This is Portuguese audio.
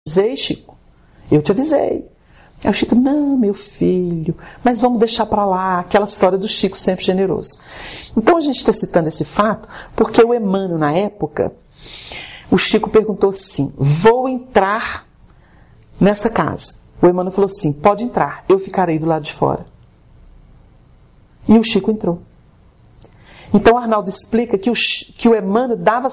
avisei, Chico. Eu te avisei. Aí o Chico, não, meu filho, mas vamos deixar para lá, aquela história do Chico sempre generoso. Então a gente está citando esse fato porque o Emmanuel, na época, o Chico perguntou assim, vou entrar nessa casa. O Emmanuel falou assim, pode entrar, eu ficarei do lado de fora. E o Chico entrou. Então Arnaldo explica que o Emmanuel dava